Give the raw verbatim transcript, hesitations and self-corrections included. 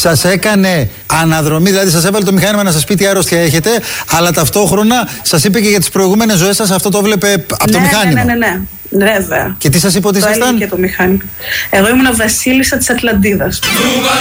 σας έκανε αναδρομή, δηλαδή σας έβαλε το μηχάνημα να σας πει τι αρρώστια έχετε, αλλά ταυτόχρονα σας είπε και για τις προηγούμενες ζωές σας, αυτό το βλέπε από ναι, το μηχάνημα. Ναι, ναι, ναι, ναι, βέβαια. Και τι σας είπε ότι το ήσασταν? Το μηχάνημα. Εγώ ήμουν βασίλισσα της Ατλαντίδας.